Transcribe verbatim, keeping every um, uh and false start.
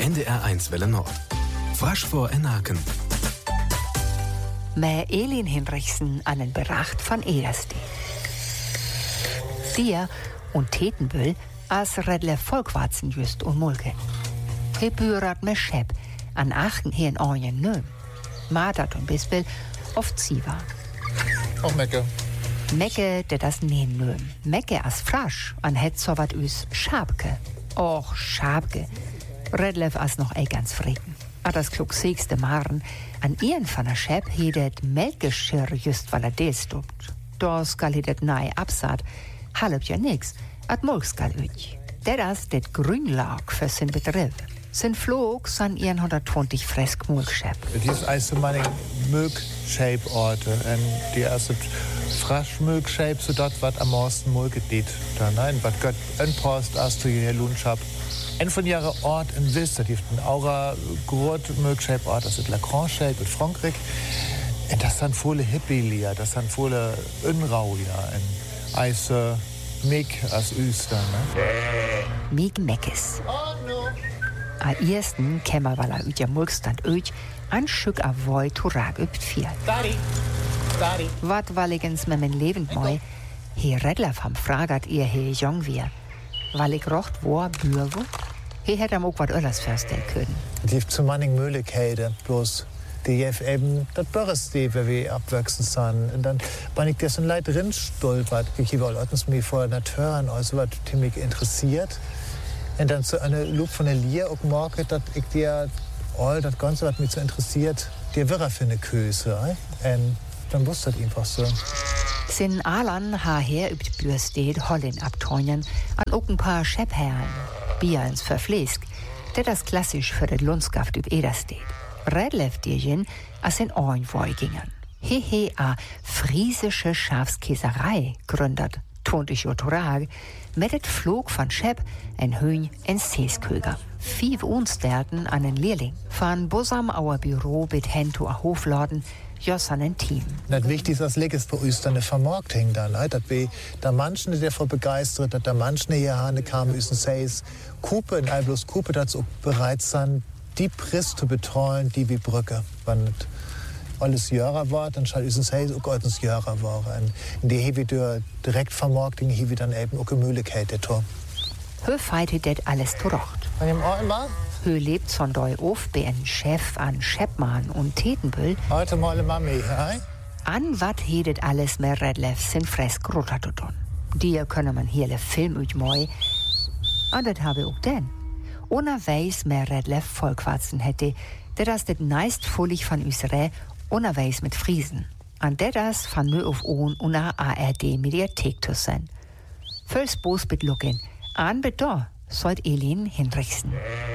N D R eins Welle Nord. Frasch vor Enaken. Med Elin Hinrichsen an den Beracht von Edersted. Dir und Tetenbüll als Redle Volkwarzen just und Mulke. He bürat me Schep an Aachen hier in Orjen nöm. Martat und Bispel oft Ziva. Auch Mecke. Mecke, de das nehn nöm. Mecke as frasch an het so wat üs Schabke. Och, Schabke. Redlev as noch ei ganz frieden. A das klugsigste Maren an ihren von der Schep hedet Melkgeschirr just weil er des stupt. Da skal hedet nei absat, halb ja nix, at molk skal üch. Der das det Grünlag für sin Betrieb. Sin flog san hundertzwanzig fresk Mulkschep. Die ist also meine Milk-Shape-Orte. Und die erste frasch Milk-Shape, so dort, was am meisten Mulk geht. Da, nein, was Gott entpost, als du hier Lunschab. Ein von ihren Ort in Wilster, die ist Aura, Gurt, Milk-Shape-Ort, das ist La Grand-Shape in Frankreich. Und das sind viele Hippie, das sind viele Unrau, ja. Und Eise, Mick als Öster, ne? Mick Meckes. Al ersten kämmer weil er üt ja Mulkstand öch an Schück a Woi Turag übt viel. Daddy, Daddy. Wat walligens mit mein Leben moi, he Redler vom fragert ihr he jong wir. Weil ich rocht wo Bür wo, he hätt am auch wat öllers vorstellen können. Die zu manchen Möglichkeiten, bloß die jef eben das Börreste, wie wir abwachsen sind. Und dann, wenn ich das in Leid drin stolpert, ich habe leutens mir vor nicht hören, also was die mich interessiert. Und dann so eine Loop von der Lier auch morgen, dass ich dir all das Ganze, was mich so interessiert, dir wirre für eine Köse. Eh? Und dann wusste das einfach so. Sin Alan ha her übt Bürstedt Hollen abtonjen an auch ein paar Schepherren, Bierens verflesk, der das klassisch für den Lundskaft üb Edersted. Redlev dirjen as in Ornwoi gingen. Hehe a friesische Schafskäserei gründet, tont ich Otorag, mit et Flog von Schep, en Höhn, en Seesköger. Fief Unsterten an en Lehrling, van Bosam auer Büro bit Hento a Hofladen, jos an en Team. Das Wichtigste ist, ist bei uns dann eine Vermarktung dann, dass wir da manchen, die davon begeistert, dass da manchen hier Hane kamen, müssen Sees, Kupe, in bloß Kupe, dazu bereit sind, die Priss zu betreuen, die wie Brücke. Wenn alles Jörer war, dann schall es Sees auch alles Jörer war. Und die hier wieder direkt Vermarktung, hier wieder dann eben auch eine Möglichkeit. Hö feitet det alles turocht. Von dem Ort mal? Hö lebt von doi auf bei en Chef an Schepmann und Tetenbüll. Heute mal Mami, hei? An wat hedet alles mehr Redlev sin fresk rotatutun. Die können man hier le Film üt moi. Und das habe auch denn. Ohne weiß mehr Redlev Volkwarzen hätte, der das det neist fullig von Üsre, ohne weiß mit Friesen. An der das von nö auf ohn una A R D Mediathek zu sein. Völls Bos bit lucken, an bet da, sollt Elin Hinrichsen.